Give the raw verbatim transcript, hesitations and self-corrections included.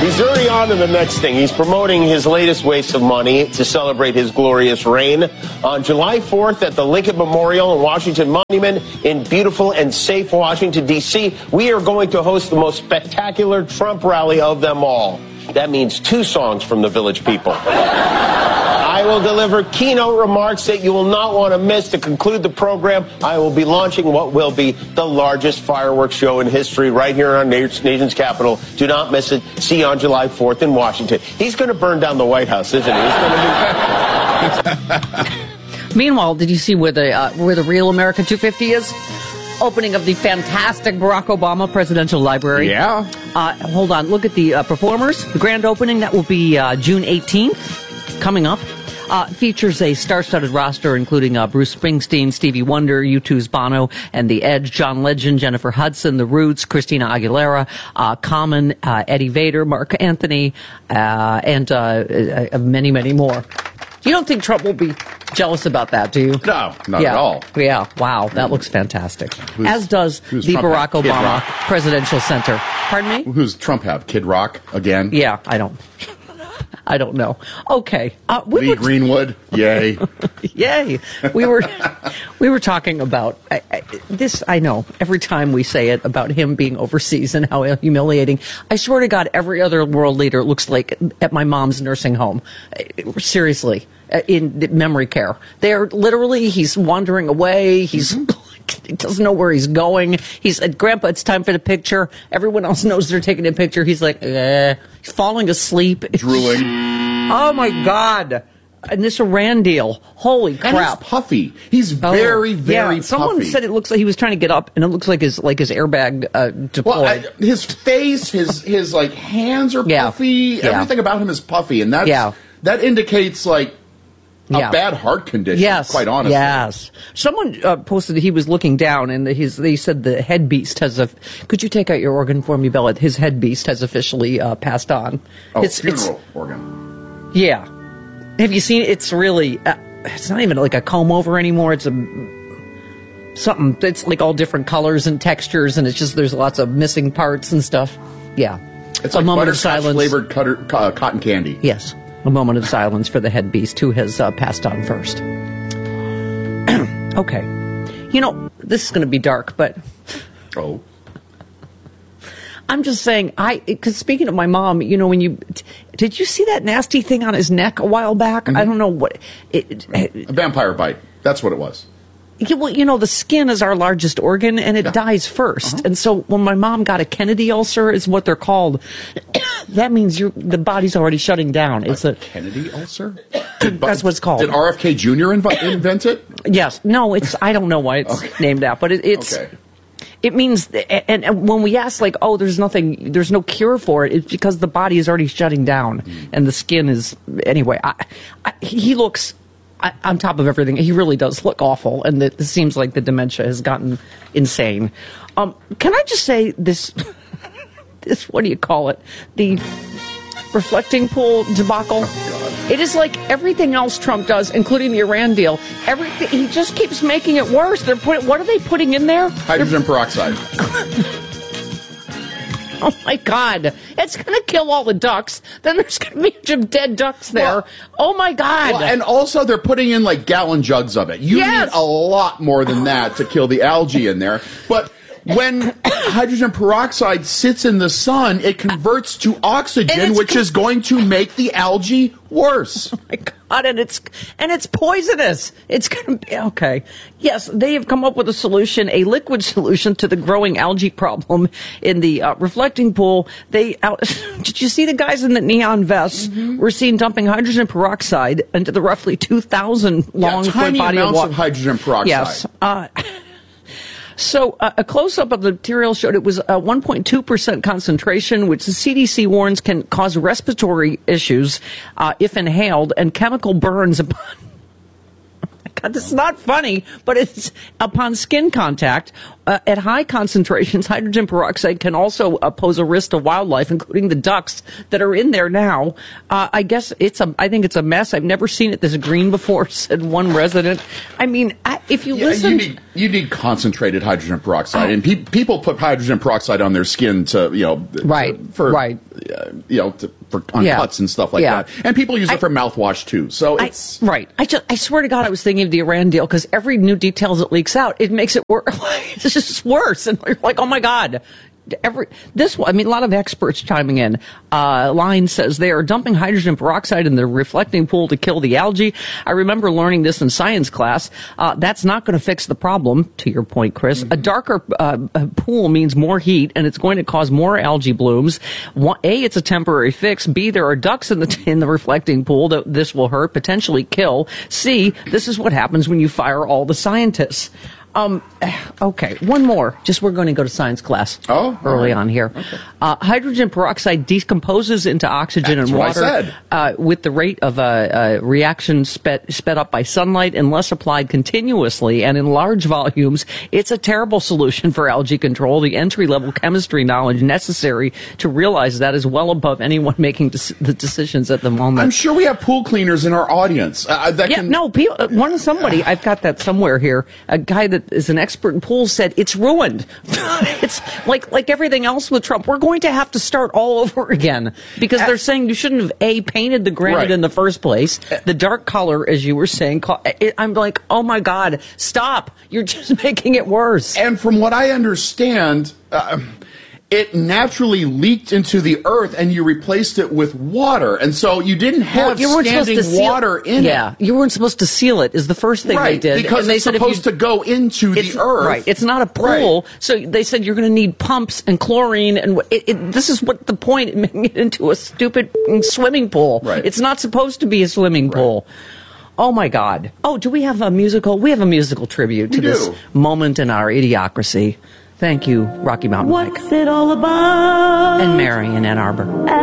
He's already on to the next thing. He's promoting his latest waste of money to celebrate his glorious reign. On July fourth at the Lincoln Memorial and Washington Monument in beautiful and safe Washington, D C, we are going to host the most spectacular Trump rally of them all. That means two songs from the Village People. I will deliver keynote remarks that you will not want to miss. To conclude the program, I will be launching what will be the largest fireworks show in history right here in our nation's capital. Do not miss it. See you on July fourth in Washington. He's going to burn down the White House, isn't he? He's going to be... Meanwhile, did you see where the uh, where the real America two fifty is? Opening of the fantastic Barack Obama Presidential Library. Yeah. Uh, hold on. Look at the uh, performers. The grand opening, that will be uh, June eighteenth, coming up. Uh, features a star-studded roster, including uh, Bruce Springsteen, Stevie Wonder, U two's Bono, and The Edge, John Legend, Jennifer Hudson, The Roots, Christina Aguilera, uh, Common, uh, Eddie Vedder, Mark Anthony, uh, and uh, uh, many, many more. You don't think Trump will be jealous about that, do you? No, not yeah. at all. Yeah, wow, that looks fantastic. Who's, As does the Trump Barack Obama Obama Presidential Center. Pardon me? Who's Trump have? Kid Rock again? Yeah, I don't... I don't know. Okay. Uh, we Lee were, Greenwood. Yay. Yay. We were we were talking about I, I, this. I know every time we say it about him being overseas and how humiliating. I swear to God, every other world leader looks like at my mom's nursing home. Seriously, in memory care. They're literally, he's wandering away. He's... Mm-hmm. He doesn't know where he's going. He said, Grandpa, it's time for the picture. Everyone else knows they're taking a picture. He's like, eh. He's falling asleep. Drooling. Oh, my God. And this Iran deal. Holy crap. And he's puffy. He's very, oh, very yeah. Someone puffy. said it looks like he was trying to get up, and it looks like his like his airbag uh, deployed. Well, I, his face, his, his like hands are yeah. puffy. Yeah. Everything about him is puffy. And that's, yeah. that indicates, like, a yeah. bad heart condition, yes. quite honestly. Yes. Someone uh, posted that he was looking down, and his, they said the head beast has a... Could you take out your organ for me, Bella? His head beast has officially uh, passed on. Oh, it's, funeral it's, organ. Yeah. Have you seen it? It's really... Uh, it's not even like a comb-over anymore. It's a... Something. It's like all different colors and textures, and it's just there's lots of missing parts and stuff. Yeah. It's a like moment of butterscotch silence. flavored cutter, uh, cotton candy. Yes. A moment of silence for the head beast who has uh, passed on first. Okay. You know, this is going to be dark, but... Oh. I'm just saying, I because speaking of my mom, you know, when you... T- did you see that nasty thing on his neck a while back? Mm-hmm. I don't know what... It, it, a vampire bite. That's what it was. Yeah, well, you know, the skin is our largest organ, and it yeah. dies first. Uh-huh. And so when my mom got a Kennedy ulcer, is what they're called, that means you're, the body's already shutting down. It's a, a Kennedy ulcer? That's what it's called. Did R F K Junior inv- invent it? Yes. No, it's. I don't know why it's okay. named that, but it, it's... Okay. It means, and, and when we ask, like, oh, there's nothing, there's no cure for it, it's because the body is already shutting down, mm. and the skin is... Anyway, I, I, he looks... on top of everything, he really does look awful, and it seems like the dementia has gotten insane. Um, can I just say this, this, what do you call it? The reflecting pool debacle? Oh, it is like everything else Trump does, including the Iran deal. Everything, he just keeps making it worse. They're putting, what are they putting in there? Hydrogen They're, peroxide. Oh, my God. It's going to kill all the ducks. Then there's going to be a bunch of dead ducks there. Well, oh, my God. Well, and also, they're putting in, like, gallon jugs of it. You yes. need a lot more than that to kill the algae in there. But when hydrogen peroxide sits in the sun, it converts to oxygen, which co- is going to make the algae worse. Oh, my God. And it's, and it's poisonous. It's going to be... Okay. Yes, they have come up with a solution, a liquid solution to the growing algae problem in the uh, reflecting pool. They out, did you see the guys in the neon vests mm-hmm. were seen dumping hydrogen peroxide into the roughly two thousand long yeah, tiny body amounts of water? of hydrogen peroxide. Yes. Uh, So uh, a close-up of the material showed it was a one point two percent concentration, which the C D C warns can cause respiratory issues uh, if inhaled and chemical burns upon... God, this is not funny, but it's upon skin contact. Uh, at high concentrations, hydrogen peroxide can also uh, pose a risk to wildlife, including the ducks that are in there now. Uh, I guess it's a, I think it's a mess. I've never seen it this green before, said one resident. I mean, I, if you yeah, listen... You need, you need concentrated hydrogen peroxide, oh. and pe- people put hydrogen peroxide on their skin to, you know... Right, for, right. Uh, you know, to, for on Yeah. cuts and stuff like Yeah. that. And people use I- it for mouthwash too. So I, it's right. I just, I swear to God, I was thinking of the Iran deal because every new details that leaks out, it makes it worse. It's just worse. And you're like, oh my God. Every this one, I mean, a lot of experts chiming in. Uh, Line says they are dumping hydrogen peroxide in the reflecting pool to kill the algae. I remember learning this in science class. Uh, that's not going to fix the problem. To your point, Chris, mm-hmm. a darker uh, pool means more heat, and it's going to cause more algae blooms. One, A, it's a temporary fix. B, there are ducks in the in the reflecting pool that this will hurt, potentially kill. C, this is what happens when you fire all the scientists. Um, okay, one more. Just we're going to go to science class oh, early right. on here. Okay. Uh, hydrogen peroxide decomposes into oxygen That's and what water I said. Uh, with the rate of a uh, uh, reaction sped, sped up by sunlight unless applied continuously and in large volumes. It's a terrible solution for algae control. The entry-level chemistry knowledge necessary to realize that is well above anyone making des- the decisions at the moment. I'm sure we have pool cleaners in our audience. Uh, that Yeah, can, no, people, uh, one somebody, I've got that somewhere here, a guy that is an expert in pools said it's ruined. It's like like everything else with Trump. We're going to have to start all over again because they're saying you shouldn't have, A, painted the granite Right. in the first place. The dark color, as you were saying, it, I'm like, oh my God, stop. You're just making it worse. And from what I understand, uh, it naturally leaked into the earth and you replaced it with water. And so you didn't have Well, you weren't supposed standing to seal- water in yeah, it. you weren't supposed to seal it is the first thing Right, they did. because And they it's said if supposed you- to go into It's, the earth. right. It's not a pool. Right. So they said you're going to need pumps and chlorine. And it, it, this is what the point of making it into a stupid swimming pool. Right. It's not supposed to be a swimming pool. Oh, my God. Oh, do we have a musical? We have a musical tribute to We this do. moment in our idiocracy. Thank you, Rocky Mountain Mike. What's it all about? And Mary in Ann Arbor.